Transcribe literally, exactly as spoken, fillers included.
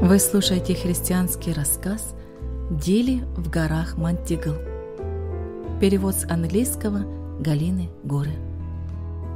Вы слушаете христианский рассказ «Дили в горах Монтигл». Перевод с английского Галины Горы.